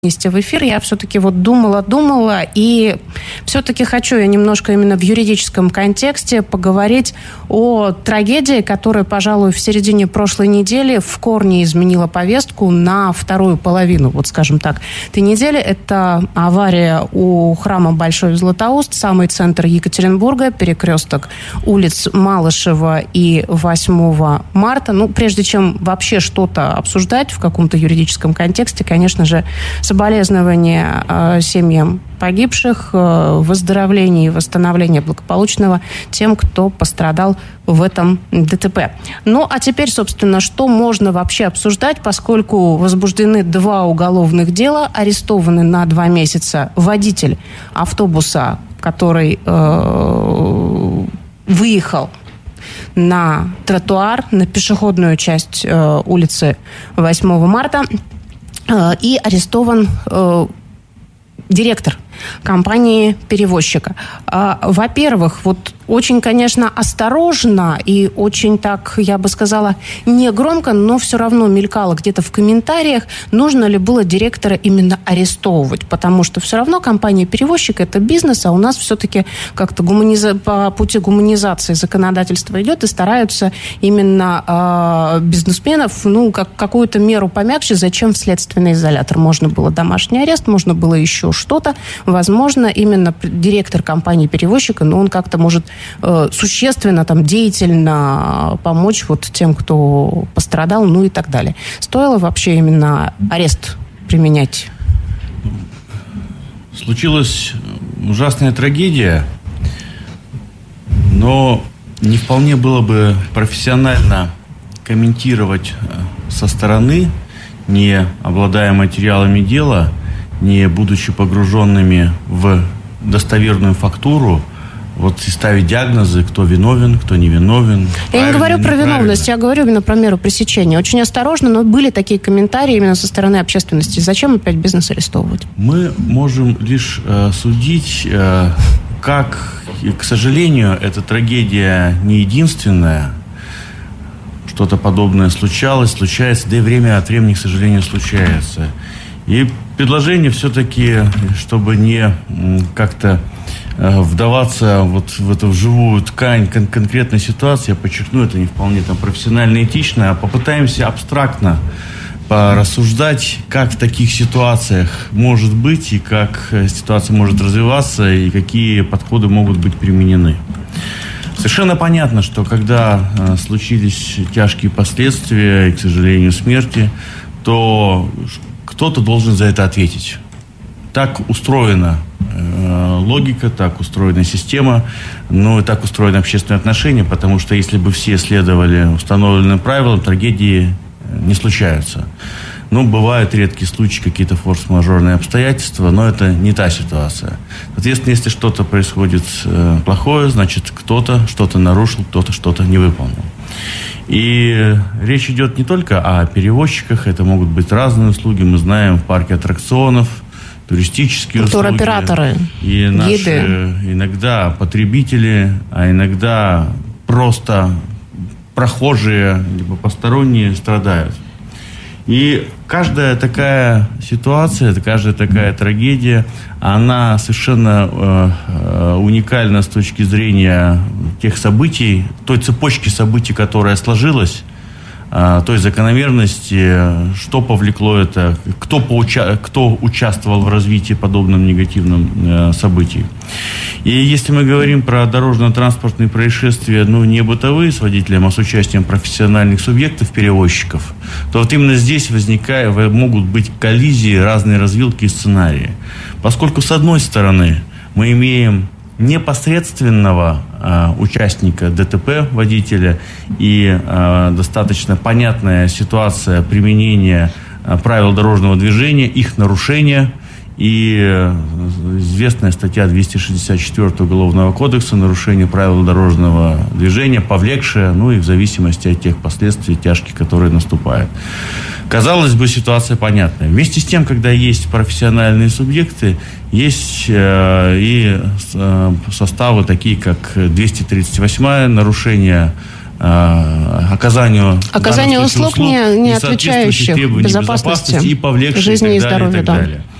вынести в эфир. Я все-таки вот думала, и все-таки хочу я немножко именно в юридическом контексте поговорить о трагедии, которая, пожалуй, в середине прошлой недели в корне изменила повестку на вторую половину, вот скажем так, этой недели. Это авария у храма Большой Златоуст, самый центр Екатеринбурга, перекресток улиц Малышева и 8 марта. Ну, прежде чем вообще что-то обсуждать в каком-то юридическом контексте, конечно же, соболезнования семьям погибших, выздоровления и восстановления благополучного тем, кто пострадал в этом ДТП. Ну, а теперь, собственно, что можно вообще обсуждать, поскольку возбуждены 2 уголовных дела, арестованы на 2 месяца водитель автобуса, который выехал на тротуар, на пешеходную часть улицы 8 марта, и арестован директор компании-перевозчика. Во-первых, вот очень, конечно, осторожно и очень так, я бы сказала, не громко, но все равно мелькало где-то в комментариях, нужно ли было директора именно арестовывать, потому что все равно компания-перевозчик – это бизнес, а у нас все-таки как-то по пути гуманизации законодательства идет, и стараются именно бизнесменов, какую-то меру помягче, зачем в следственный изолятор. Можно было домашний арест, можно было еще что-то. Возможно, именно директор компании-перевозчика, он как-то может существенно, деятельно помочь тем, кто пострадал, и так далее. Стоило вообще именно арест применять? Случилась ужасная трагедия, но не вполне было бы профессионально комментировать со стороны, не обладая материалами дела, не будучи погруженными в достоверную фактуру, и ставить диагнозы, кто виновен, кто не виновен. Я не говорю про виновность, я говорю именно про меру пресечения. Очень осторожно, но были такие комментарии именно со стороны общественности. Зачем опять бизнес арестовывать? Мы можем лишь судить, как, к сожалению, эта трагедия не единственная. Что-то подобное случается, да и время от времени, к сожалению, случается. И предложение все-таки, чтобы не как-то вдаваться в эту живую ткань конкретной ситуации, я подчеркну, это не вполне профессионально этично, а попытаемся абстрактно порассуждать, как в таких ситуациях может быть, и как ситуация может развиваться, и какие подходы могут быть применены. Совершенно понятно, что когда случились тяжкие последствия и, к сожалению, смерти, то кто-то должен за это ответить. Так устроена логика, так устроена система, и так устроены общественные отношения, потому что если бы все следовали установленным правилам, трагедии не случаются. Бывают редкие случаи, какие-то форс-мажорные обстоятельства, но это не та ситуация. Соответственно, если что-то происходит плохое, значит, кто-то что-то нарушил, кто-то что-то не выполнил. И речь идет не только о перевозчиках, это могут быть разные услуги. Мы знаем, в парке аттракционов, туристические услуги. Туроператоры, и наши гиды. Иногда потребители, а иногда просто прохожие, либо посторонние страдают. И каждая такая ситуация, каждая такая трагедия, она совершенно уникальна с точки зрения тех событий, той цепочки событий, которая сложилась, той закономерности, что повлекло это, кто участвовал в развитии подобным негативным событий. И если мы говорим про дорожно-транспортные происшествия, не бытовые с водителем, а с участием профессиональных субъектов, перевозчиков, то именно здесь могут быть коллизии, разные развилки и сценарии. Поскольку, с одной стороны, мы имеем непосредственного участника ДТП, водителя, и достаточно понятная ситуация применения правил дорожного движения, их нарушения, и известная статья 264 Уголовного кодекса «Нарушение правил дорожного движения», повлекшая, и в зависимости от тех последствий тяжких, которые наступают. Казалось бы, ситуация понятная. Вместе с тем, когда есть профессиональные субъекты, есть и составы такие, как 238-е, нарушение оказанию услуг, не отвечающих требований безопасности и повлекших жизни и и так далее, здоровью, и так далее.